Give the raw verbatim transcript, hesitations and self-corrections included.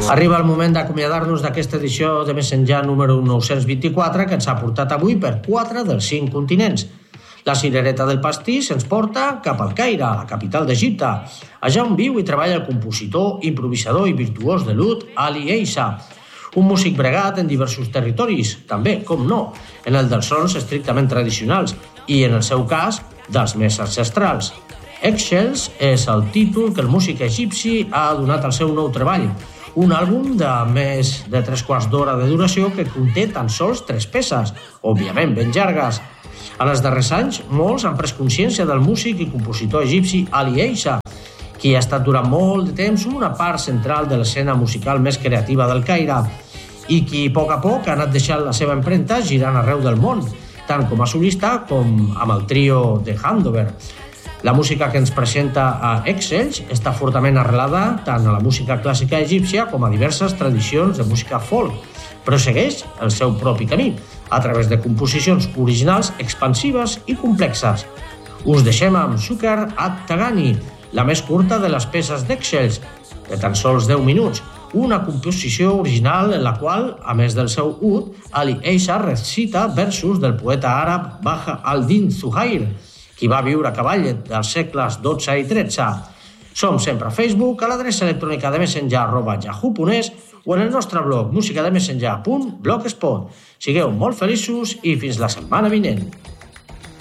Arriba el moment d'acomiadar-nos d'aquesta edició de Més Enllà número nou-cents vint-i-quatre que ens ha portat avui per quatre dels cinc continents. La cirereta del pastís ens porta cap al Caire, la capital d'Egipte, allà on viu i treballa el compositor, improvisador i virtuós de l'oud Ali Eissa, un músic bregat en diversos territoris, també, com no, en el dels sons estrictament tradicionals i, en el seu cas, dels més ancestrals. Eggshells és el títol que el músic egipci ha donat al seu nou treball, un àlbum de més de tres quarts d'hora de duració que conté tan sols tres peces, òbviament ben llargues. En els darrers anys, molts han pres consciència del músic i compositor egipci Ali Eissa, qui ha estat durant molt de temps una part central de l'escena musical més creativa del Caire i qui, a poc a poc, ha anat deixant la seva empremta girant arreu del món, tant com a solista com amb el trio de Handover. La música que ens presenta a Eggshells està fortament arrelada tant a la música clàssica egípcia com a diverses tradicions de música folk, però segueix el seu propi camí, a través de composicions originals, expansives i complexes. Us deixem amb Suker at-Tagani, la més curta de les peces d'Eggshells, de tan sols deu minuts, una composició original en la qual, a més del seu oud, Ali Eissa recita versos del poeta àrab Baha al-Din Zuhair, qui va viure a cavall dels segles dotze i tretze. Som sempre a Facebook, a l'adreça electrònica de messenjar arroba yahoo punt es o en el nostre blog musicademesenjar punt blogspot. Sigueu molt feliços i fins la setmana vinent.